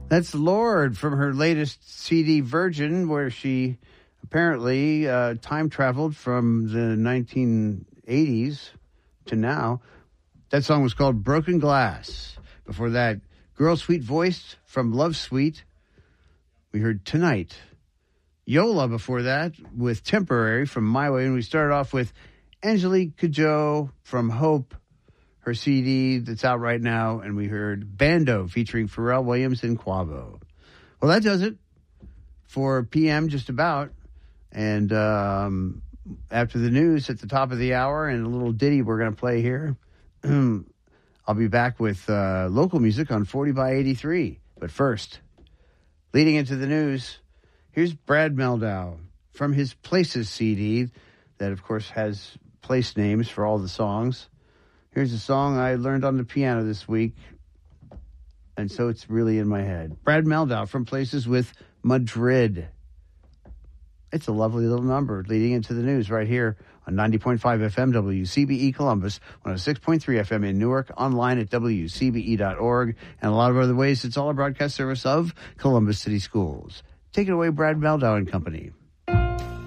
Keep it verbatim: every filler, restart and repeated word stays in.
That's Lorde from her latest C D, Virgin, where she apparently uh, time traveled from the nineteen eighties to now. That song was called Broken Glass. Before that, Girl Sweet Voice from Love Suite. We heard Tonight. Yola before that with Temporary from My Way. And we started off with Angelique Kidjo from Hope, her C D that's out right now. And we heard Bando featuring Pharrell Williams and Quavo. Well, that does it for P M just about. And um, after the news at the top of the hour and a little ditty we're going to play here, I'll be back with uh, local music on forty by eighty-three. But first, leading into the news, here's Brad Mehldau from his Places C D that, of course, has place names for all the songs. Here's a song I learned on the piano this week, and so it's really in my head. Brad Mehldau from Places with Madrid. It's a lovely little number leading into the news right here on ninety point five F M W C B E Columbus, one oh six point three F M in Newark, online at W C B E dot org, and a lot of other ways. It's all a broadcast service of Columbus City Schools. Take it away, Brad Mehldau and Company.